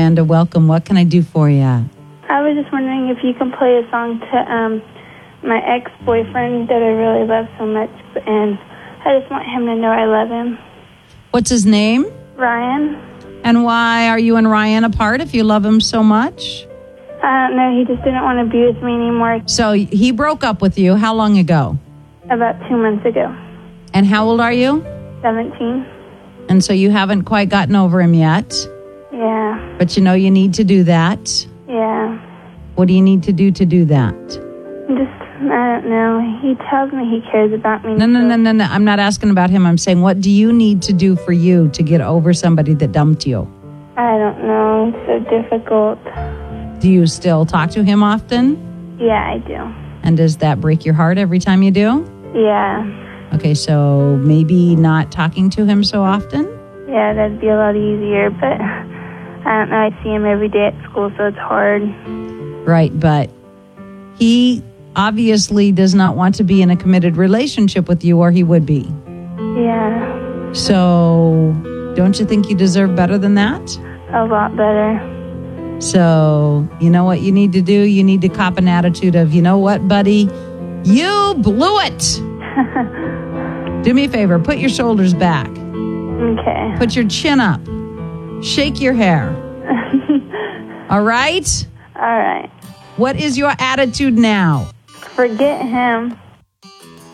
Miranda. Welcome. What can I do for you? I was just wondering if you can play a song to my ex-boyfriend that I really love so much, and I just want him to know I love him. What's his name? Ryan. And why are you and Ryan apart if you love him so much? I don't know. He just didn't want to be with me anymore. So he broke up with you how long ago? About 2 months ago. And how old are you? 17. And so you haven't quite gotten over him yet. Yeah. But you know you need to do that. Yeah. What do you need to do that? I don't know. He tells me he cares about me. No. I'm not asking about him. I'm saying, what do you need to do for you to get over somebody that dumped you? I don't know. It's so difficult. Do you still talk to him often? Yeah, I do. And does that break your heart every time you do? Yeah. Okay, so maybe not talking to him so often? Yeah, that'd be a lot easier, but I don't know. I see him every day at school, so it's hard. Right, but he obviously does not want to be in a committed relationship with you, or he would be. Yeah. So don't you think you deserve better than that? A lot better. So you know what you need to do? You need to cop an attitude of, you know what, buddy? You blew it. Do me a favor. Put your shoulders back. Okay. Put your chin up. Shake your hair. All right? All right. What is your attitude now? Forget him.